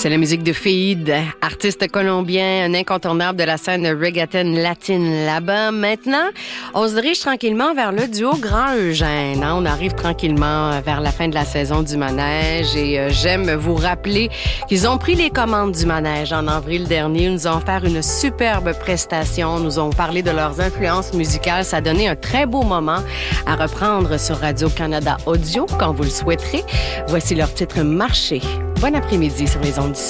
C'est la musique de Feid, artiste colombien, un incontournable de la scène reggaeton latine là-bas. Maintenant, on se dirige tranquillement vers le duo Grand Eugène. On arrive tranquillement vers la fin de la saison du manège et j'aime vous rappeler qu'ils ont pris les commandes du manège en avril dernier. Ils nous ont offert une superbe prestation, nous ont parlé de leurs influences musicales. Ça a donné un très beau moment à reprendre sur Radio-Canada Audio quand vous le souhaiterez. Voici leur titre Marché. Bon après-midi sur les ondes d'ici.